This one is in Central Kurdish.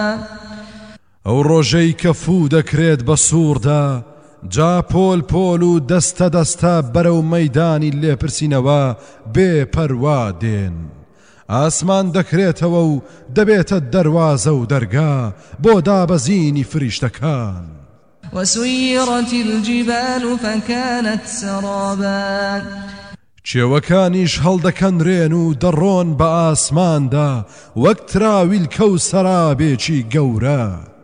ئەو ڕۆژەی کە فوو دەکرێت بە سووردا جا پۆل پۆل و دەستە دەستە بەرەو مەیدانی لێپرسینەوە بێپەروا دێن ئاسمان دەکرێتەوە و دەبێتە دەروازە و دەرگا بۆ دابەزینی فریشتەکان وسيرت الجبال فكانت سرابا چێوەکانیش هەڵدەکەنرێن و دەڕۆن بە ئاسماندا وەک تراویلکە و سەرابێکی گەورە